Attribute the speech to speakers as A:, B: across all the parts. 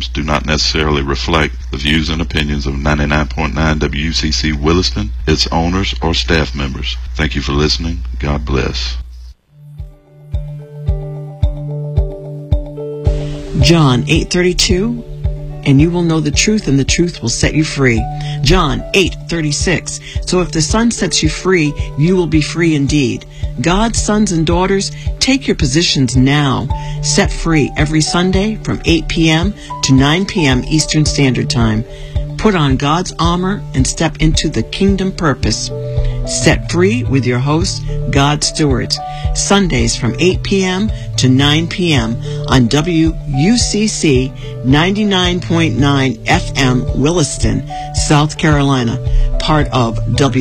A: programs do not necessarily reflect the views and opinions of 99.9 WUCC Williston, its owners, or staff members. Thank you for listening. God bless.
B: John 8:32, and you will know the truth, and the truth will set you free. John 8:36, so if the Son sets you free, you will be free indeed. God's sons and daughters, take your positions now. Set free every Sunday from 8 p.m. to 9 p.m. Eastern Standard Time. Put on God's armor and step into the kingdom purpose. Set free with your hosts, God Stewards. Sundays from 8 p.m. to 9 p.m. on WUCC 99.9 FM Williston, South Carolina. Part of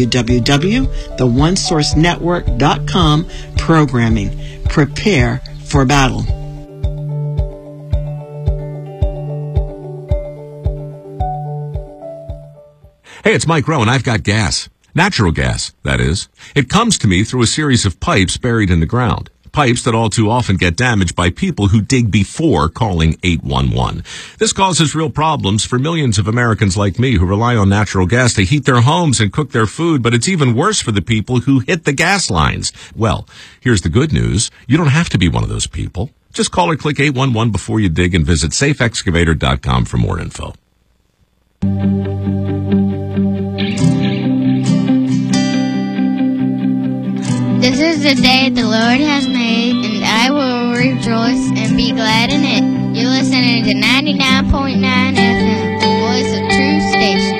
B: www.theonesourcenetwork.com programming. Prepare for battle.
C: Hey, it's Mike Rowe, and I've got gas. Natural gas, that is. It comes to me through a series of pipes buried in the ground. Pipes that all too often get damaged by people who dig before calling 811. This causes real problems for millions of Americans like me who rely on natural gas to heat their homes and cook their food, but it's even worse for the people who hit the gas lines. Well, here's the good news. You don't have to be one of those people. Just call or click 811 before you dig and visit safeexcavator.com for more info.
D: This is the day the Lord has made, and I will rejoice and be glad in it. You're listening to 99.9 FM, the voice of true station.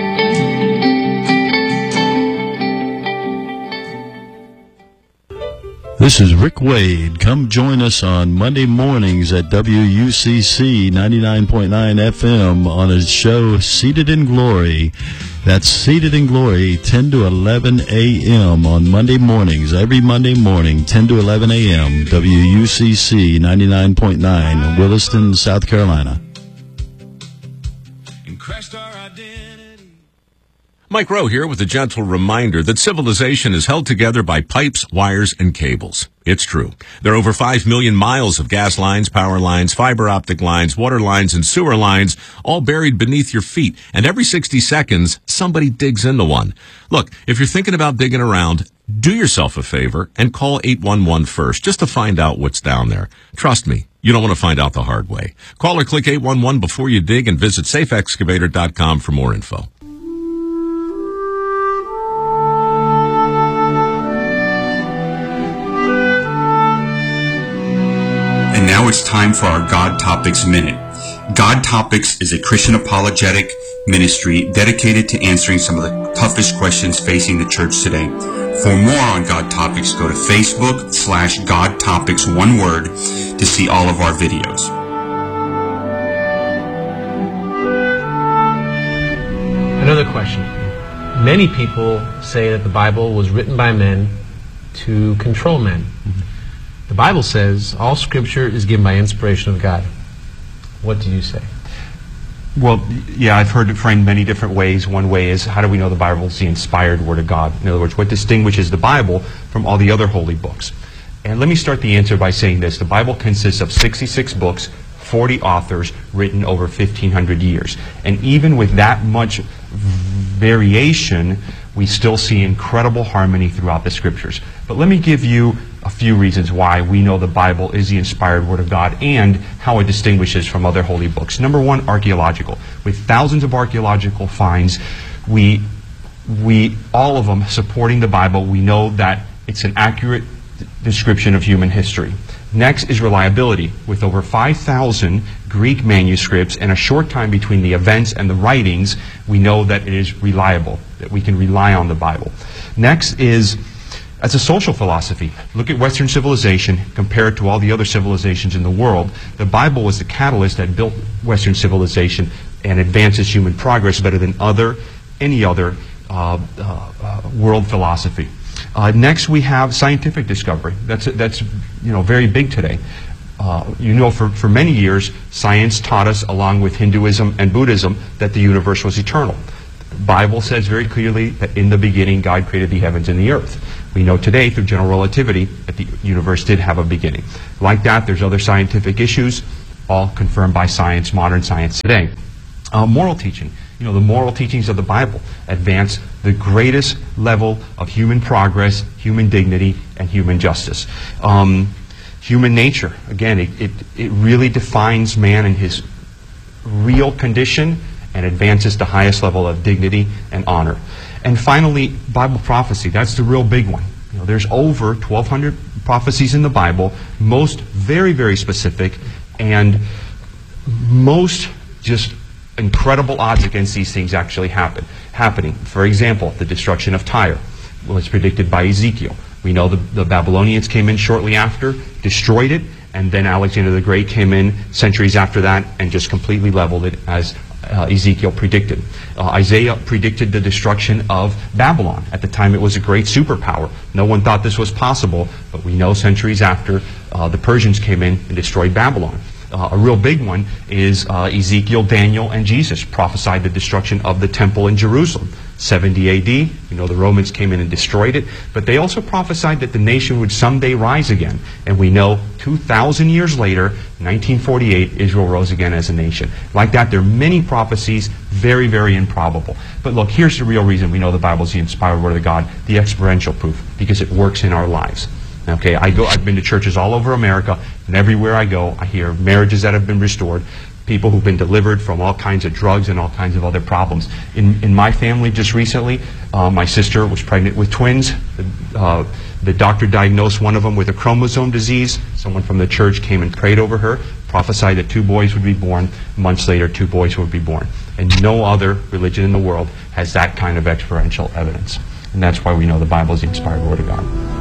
E: This is Rick Wade. Come join us on Monday mornings at WUCC 99.9 FM on his show Seated in Glory. That's Seated in Glory, 10 to 11 a.m. on Monday mornings. Every Monday morning, 10 to 11 a.m., WUCC 99.9, Williston, South Carolina.
C: Mike Rowe here with a gentle reminder that civilization is held together by pipes, wires, and cables. It's true. There are over 5 million miles of gas lines, power lines, fiber optic lines, water lines, and sewer lines, all buried beneath your feet. And every 60 seconds, somebody digs into one. Look, if you're thinking about digging around, do yourself a favor and call 811 first, just to find out what's down there. Trust me, you don't want to find out the hard way. Call or click 811 before you dig and visit safeexcavator.com for more info.
F: And now it's time for our God Topics Minute. God Topics is a Christian apologetic ministry dedicated to answering some of the toughest questions facing the church today. For more on God Topics, go to Facebook/God Topics, one word, to see all of our videos.
G: Another question. Many people say that the Bible was written by men to control men. The Bible says all Scripture is given by inspiration of God. What do you say?
H: Well, yeah, I've heard it framed many different ways. One way is, how do we know the Bible is the inspired Word of God? In other words, what distinguishes the Bible from all the other holy books? And let me start the answer by saying this. The Bible consists of 66 books, 40 authors, written over 1,500 years. And even with that much variation, we still see incredible harmony throughout the Scriptures. But let me give you a few reasons why we know the Bible is the inspired Word of God and how it distinguishes from other holy books. Number one, archaeological. With thousands of archaeological finds, we all of them supporting the Bible, we know that it's an accurate description of human history. Next is reliability. With over 5,000 Greek manuscripts and a short time between the events and the writings, we know that it is reliable, that we can rely on the Bible. Next is as a social philosophy. Look at Western civilization compared to all the other civilizations in the world. The Bible was the catalyst that built Western civilization and advances human progress better than any other world philosophy. Next, we have scientific discovery. That's very big today. For many years, science taught us, along with Hinduism and Buddhism, that the universe was eternal. The Bible says very clearly that in the beginning, God created the heavens and the earth. We know today, through general relativity, that the universe did have a beginning. Like that, there's other scientific issues. all confirmed by science, modern science today. Moral teaching. The moral teachings of the Bible advance the greatest level of human progress, human dignity, and human justice. Human nature, again, it really defines man in his real condition and advances the highest level of dignity and honor. And finally, Bible prophecy. That's the real big one. There's over 1,200 prophecies in the Bible, most very, very specific, and most just incredible odds against these things actually happening. For example, the destruction of Tyre was predicted by Ezekiel. We know the Babylonians came in shortly after, destroyed it, and then Alexander the Great came in centuries after that and just completely leveled it, as Ezekiel predicted. Isaiah predicted the destruction of Babylon. At the time, it was a great superpower. No one thought this was possible, but we know centuries after, the Persians came in and destroyed Babylon. A real big one is Ezekiel, Daniel, and Jesus prophesied the destruction of the temple in Jerusalem. 70 A.D., the Romans came in and destroyed it, but they also prophesied that the nation would someday rise again. And we know 2,000 years later, 1948, Israel rose again as a nation. Like that, there are many prophecies, very, very improbable. But look, here's the real reason we know the Bible is the inspired Word of God, the experiential proof, because it works in our lives. Okay, I've been to churches all over America, and everywhere I go, I hear marriages that have been restored, people who've been delivered from all kinds of drugs and all kinds of other problems. In my family, just recently, my sister was pregnant with twins. The doctor diagnosed one of them with a chromosome disease. Someone from the church came and prayed over her, prophesied that 2 boys would be born. Months later, 2 boys would be born. And no other religion in the world has that kind of experiential evidence. And that's why we know the Bible is the inspired Word of God.